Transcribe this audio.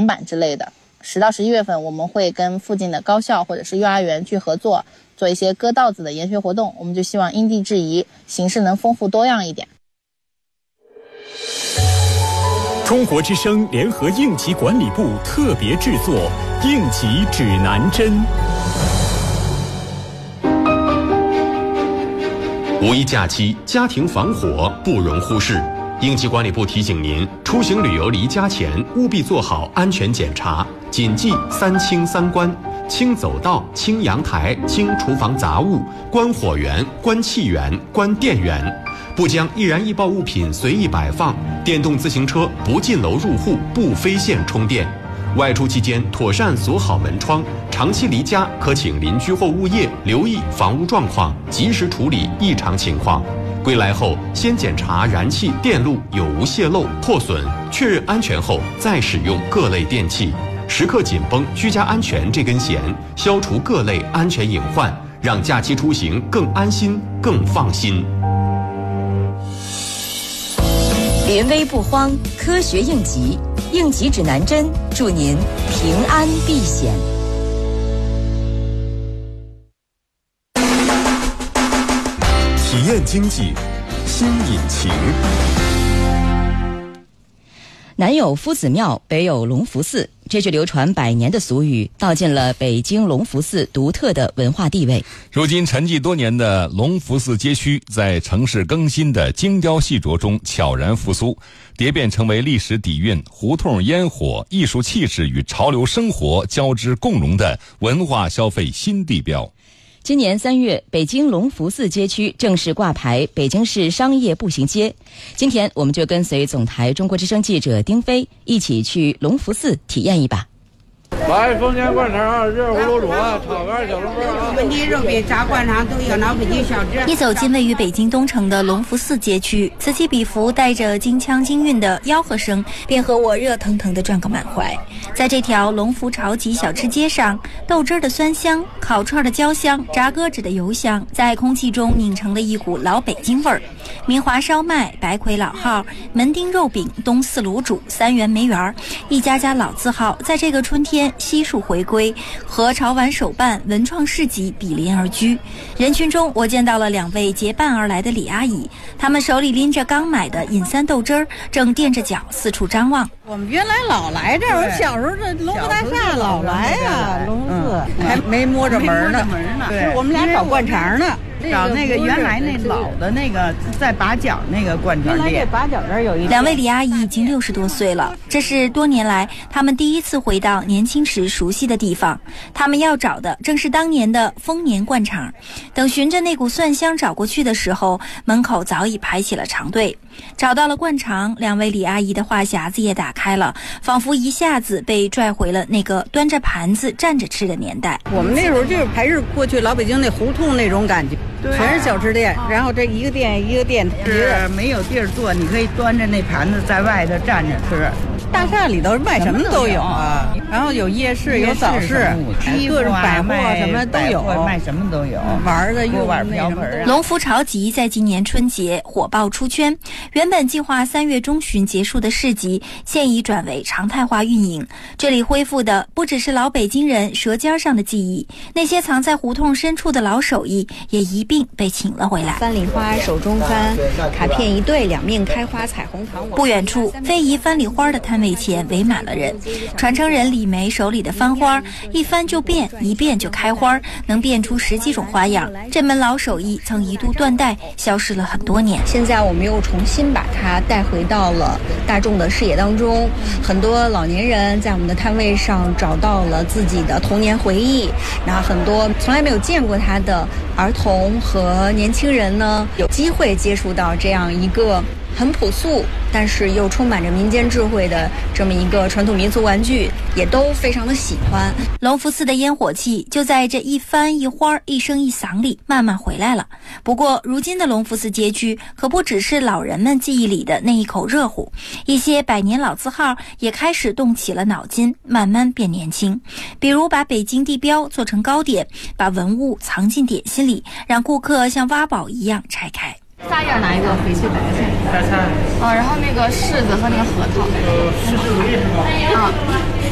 桨板之类的。10到11月份我们会跟附近的高校或者是幼儿园去合作，做一些割稻子的研学活动，我们就希望因地制宜，形式能丰富多样一点。 中国之声联合应急管理部特别制作应急指南针。 五一假期，家庭防火不容忽视。应急管理部提醒您，出行旅游离家前务必做好安全检查，谨记3清3关：清走道、清阳台、清厨房杂物，关火源、关气源、关电源。不将易燃易爆物品随意摆放，电动自行车不进楼入户，不飞线充电。外出期间妥善锁好门窗，长期离家可请邻居或物业留意房屋状况，及时处理异常情况。归来后先检查燃气电路有无泄漏破损，确认安全后再使用各类电器，时刻紧绷居家安全这根弦，消除各类安全隐患，让假期出行更安心更放心。 临危不慌，科学应急，应急指南针，祝您平安避险。 体验经济，新引擎。 南有夫子庙，北有隆福寺，这句流传100年的俗语，道尽了北京隆福寺独特的文化地位。 如今沉寂多年的隆福寺街区，在城市更新的精雕细琢中悄然复苏，蝶变成为历史底蕴、胡同烟火、艺术气势与潮流生活交织共融的文化消费新地标。 今年3月，北京隆福寺街区正式挂牌北京市商业步行街。今天我们就跟随总台中国之声记者丁飞一起去隆福寺体验一把。 来，丰田灌肠、热乎卤煮啊，炒肝、小龙虾啊， 焖鸡肉饼、炸灌肠都有，老北京小吃。 一走进位于北京东城的隆福寺街区，此起彼伏带着京腔京韵的吆喝声，便和我热腾腾地转个满怀。在这条隆福潮集小吃街上，豆汁儿的酸香、烤串的焦香、炸鸽子的油香，在空气中拧成了一股老北京味儿。明华烧麦、白魁老号、门钉肉饼、东四卤煮、3元梅园，一家家老字号在这个春天悉数回归，和潮玩手办、文创市集比邻而居。人群中，我见到了2位结伴而来的李阿姨，她们手里拎着刚买的饮3豆汁儿，正垫着脚四处张望。 我们原来老来这儿，我小时候这隆福大厦老来呀，隆福寺还没摸着门呢。 对， 我们俩找灌肠呢。 找那个原来那老的那个在把角那个灌肠店， 把角这儿有一 2位李阿姨已经60多岁了，这是多年来他们第一次回到年轻时熟悉的地方。他们要找的正是当年的丰年灌肠。等循着那股蒜香找过去的时候，门口早已排起了长队。找到了灌肠，2位李阿姨的话匣子也打开了，仿佛一下子被拽回了那个端着盘子站着吃的年代。 我们那时候就是还是过去老北京那胡同那种感觉，全是小吃店，然后这一个店一个店， 是没有地儿坐，你可以端着那盘子在外头站着吃。 大厦里头卖什么都有啊，然后有夜市，有早市，各种百货什么都有， 卖什么都有， 玩的、 锅碗瓢盆。 隆福潮集在今年春节火爆出圈，原本计划3月中旬结束的市集，现已转为常态化运营。这里恢复的不只是老北京人舌尖上的记忆，那些藏在胡同深处的老手艺也一并被请了回来。 翻梨花手中翻，卡片一对，两面开花彩虹糖。 不远处，非遗翻梨花的摊位前围满了人，传承人李梅手里的翻花，一翻就变，一变就开花，能变出10几种花样。这门老手艺曾一度断代，消失了很多年。 现在我们又重新把它带回到了大众的视野当中，很多老年人在我们的摊位上找到了自己的童年回忆，那很多从来没有见过它的儿童和年轻人呢，有机会接触到这样一个很朴素但是又充满着民间智慧的这么一个传统民俗玩具，也都非常的喜欢。 隆福寺的烟火气就在这一翻一花一声一嗓里慢慢回来了。不过如今的隆福寺街区可不只是老人们记忆里的那一口热乎，一些100年老字号也开始动起了脑筋，慢慢变年轻。比如把北京地标做成糕点，把文物藏进点心里，让顾客像挖宝一样拆开。 撒叶哪一个？翡翠白菜。 白菜。 然后那个柿子和那个核桃。 柿子。 啊。